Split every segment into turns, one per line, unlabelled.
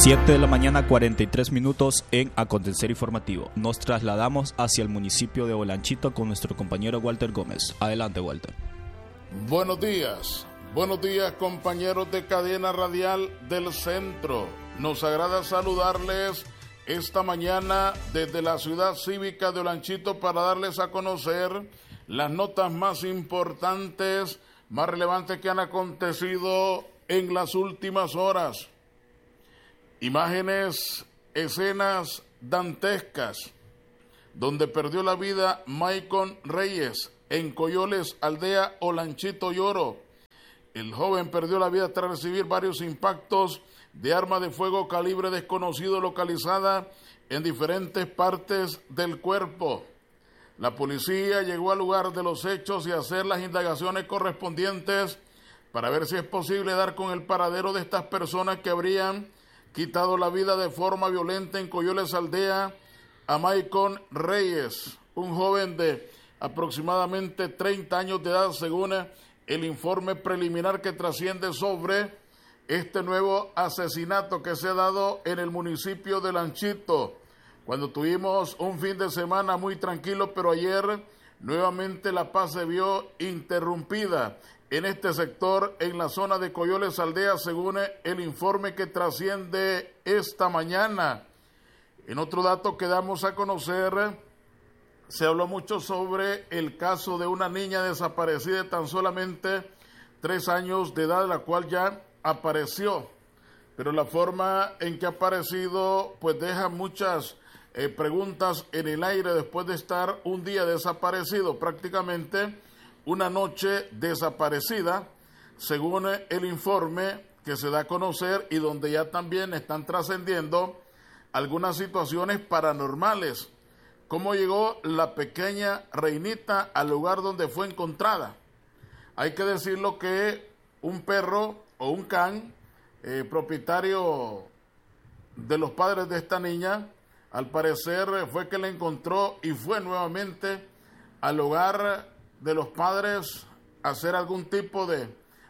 7 de la mañana, 43 minutos en Acontecer Informativo. Nos trasladamos hacia el municipio de Olanchito con nuestro compañero Walter Gómez. Adelante, Walter.
Buenos días compañeros de Cadena Radial del Centro. Nos agrada saludarles esta mañana desde la ciudad cívica de Olanchito para darles a conocer las notas más importantes, más relevantes que han acontecido en las últimas horas. Imágenes, escenas dantescas, donde perdió la vida Maicon Reyes en Coyoles, aldea Olanchito Lloro. El joven perdió la vida tras recibir varios impactos de arma de fuego calibre desconocido localizada en diferentes partes del cuerpo. La policía llegó al lugar de los hechos y a hacer las indagaciones correspondientes para ver si es posible dar con el paradero de estas personas que habrían quitado la vida de forma violenta en Coyoles aldea a Maicon Reyes, un joven de aproximadamente 30 años de edad, según el informe preliminar que trasciende sobre este nuevo asesinato que se ha dado en el municipio de Olanchito, cuando tuvimos un fin de semana muy tranquilo, pero ayer nuevamente la paz se vio interrumpida en este sector, en la zona de Coyoles aldea, según el informe que trasciende esta mañana. En otro dato que damos a conocer, se habló mucho sobre el caso de una niña desaparecida de tan solamente 3 años de edad, la cual ya apareció, pero la forma en que ha aparecido pues deja muchas preguntas en el aire después de estar un día desaparecido, prácticamente una noche desaparecida, según el informe que se da a conocer y donde ya también están trascendiendo algunas situaciones paranormales. ¿Cómo llegó la pequeña Reinita al lugar donde fue encontrada? Hay que decirlo que un perro o un can, propietario de los padres de esta niña, al parecer fue que la encontró y fue nuevamente al hogar de los padres a hacer algún tipo de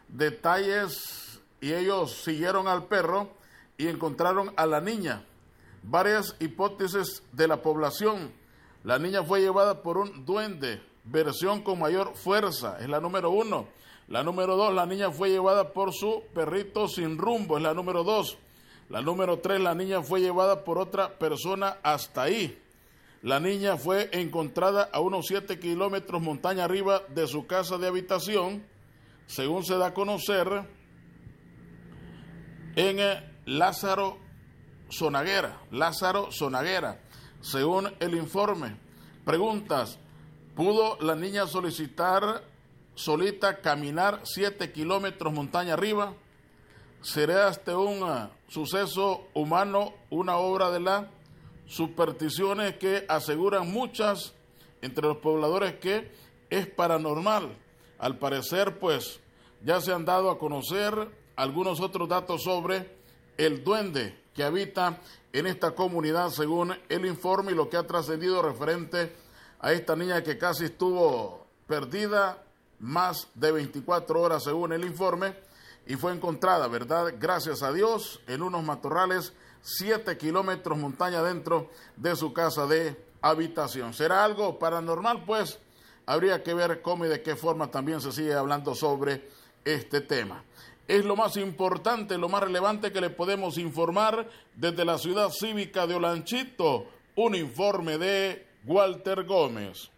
detalles, y ellos siguieron al perro y encontraron a la niña. Varias hipótesis de la población. La niña fue llevada por un duende, versión con mayor fuerza, es la número 1. La número 2, la niña fue llevada por su perrito sin rumbo, es la número 2. La número 3, la niña fue llevada por otra persona hasta ahí. La niña fue encontrada a unos 7 kilómetros montaña arriba de su casa de habitación, según se da a conocer, en Lázaro Zonaguera, según el informe. Preguntas: ¿pudo la niña solicitar solita caminar 7 kilómetros montaña arriba? ¿Será este un suceso humano, una obra de las supersticiones que aseguran muchas entre los pobladores que es paranormal? Al parecer, pues, ya se han dado a conocer algunos otros datos sobre el duende que habita en esta comunidad, según el informe y lo que ha trascendido referente a esta niña que casi estuvo perdida más de 24 horas, según el informe, y fue encontrada, ¿verdad? Gracias a Dios, en unos matorrales, 7 kilómetros montaña dentro de su casa de habitación. ¿Será algo paranormal? Pues habría que ver cómo y de qué forma también se sigue hablando sobre este tema. Es lo más importante, lo más relevante que le podemos informar desde la ciudad cívica de Olanchito. Un informe de Walter Gómez.